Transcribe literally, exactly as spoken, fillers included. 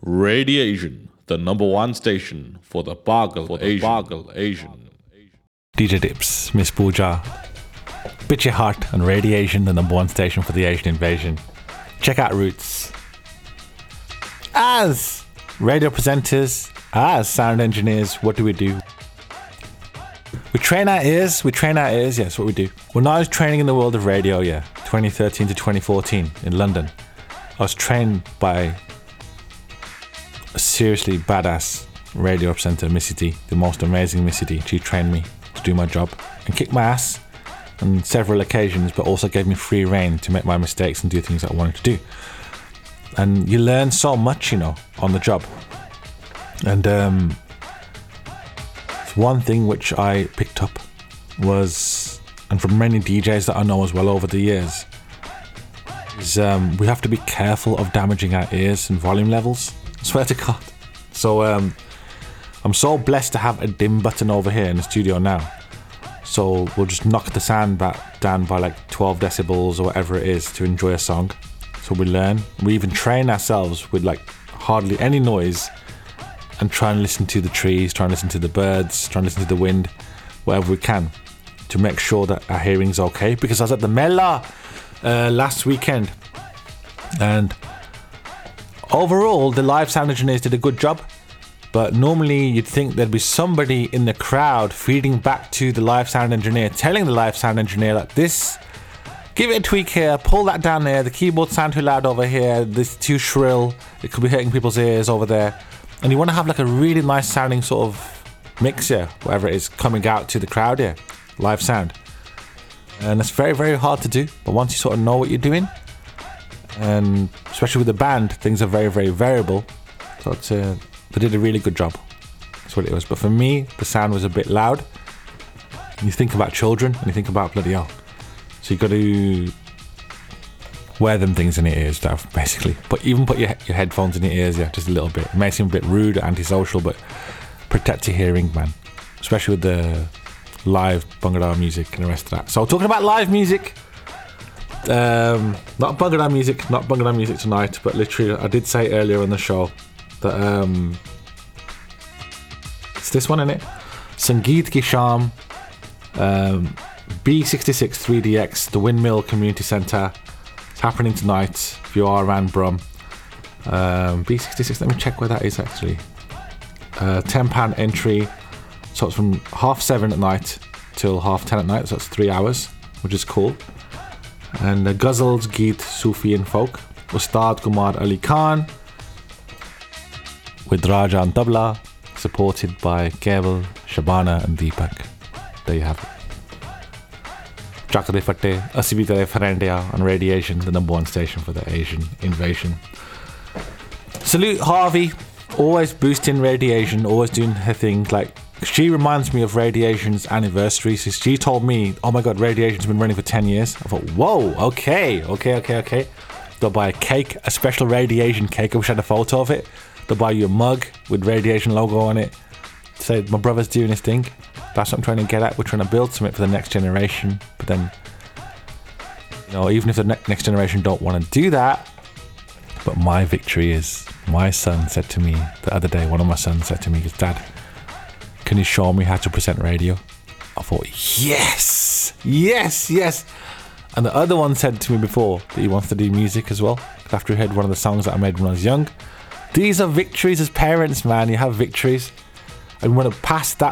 Radiation, the number one station for the Pagal for the Asian. Pagal Asian. D J Dips, Miss Pooja, Bit Your Heart and Radiation, the number one station for the Asian invasion. Check out Roots. As radio presenters, as sound engineers, what do we do? We train our ears, we train our ears, yes, what we do. When I was training in the world of radio, yeah, twenty thirteen to twenty fourteen in London, I was trained by a seriously badass radio presenter, Missy D, the most amazing Missy D. She trained me to do my job and kicked my ass on several occasions, but also gave me free rein to make my mistakes and do things that I wanted to do. And you learn so much, you know, on the job. And um, one thing which I picked up was, and from many D Js that I know as well over the years, is um, we have to be careful of damaging our ears and volume levels. I swear to God. So um, I'm so blessed to have a dim button over here in the studio now. So we'll just knock the sound back down by like twelve decibels or whatever it is to enjoy a song. So we learn. We even train ourselves with like hardly any noise and try and listen to the trees, try and listen to the birds, try and listen to the wind, whatever we can to make sure that our hearing's okay. Because I was at the Mela uh, last weekend, and overall the live sound engineers did a good job. But normally you'd think there'd be somebody in the crowd feeding back to the live sound engineer, telling the live sound engineer like this, give it a tweak here, pull that down there, the keyboard sound too loud over here, this too shrill, it could be hurting people's ears over there. And you want to have like a really nice sounding sort of mixer, whatever it is, coming out to the crowd here, live sound. And it's very, very hard to do. But once you sort of know what you're doing, and especially with the band, things are very, very variable. So it's uh, they did a really good job. That's what it was. But for me, the sound was a bit loud. And you think about children, and you think about bloody hell. So you got to wear them things in your ears, Dav, basically. But even put your your headphones in your ears, yeah, just a little bit. It may seem a bit rude, antisocial, but protect your hearing, man. Especially with the live Bhangra music and the rest of that. So talking about live music, um, not Bhangra music, not Bhangra music tonight, but literally, I did say earlier on the show that um, it's this one, innit? Sangeet Ki Sham, um, B sixty-six three D X, the Windmill Community Centre. It's happening tonight if you are around Brum. Um, B sixty-six, let me check where that is actually. Uh, ten pounds entry, so it's from half seven at night till half ten at night, so it's three hours, which is cool. And uh, Ghazals, Geet, Sufi and Folk. Ustad Kumar Ali Khan with Raja and Tabla, supported by Keval, Shabana and Deepak. There you have it. Chakre Fatte, Asi Bhi Tere Farandia on Radiation, the number one station for the Asian invasion. Salute Harvey, always boosting Radiation, always doing her thing. Like, she reminds me of Radiation's anniversary. So she told me, oh my God, Radiation's been running for ten years. I thought, whoa, okay, okay, okay, okay. They'll buy a cake, a special Radiation cake. I wish I had a photo of it. They'll buy you a mug with Radiation logo on it. Say, my brother's doing his thing. That's what I'm trying to get at. We're trying to build something for the next generation. But then, you know, even if the ne- next generation don't want to do that, but my victory is, my son said to me the other day, one of my sons said to me, Dad, can you show me how to present radio? I thought, yes, yes, yes. And the other one said to me before that he wants to do music as well, after he heard one of the songs that I made when I was young. These are victories as parents, man. You have victories. And we want to pass that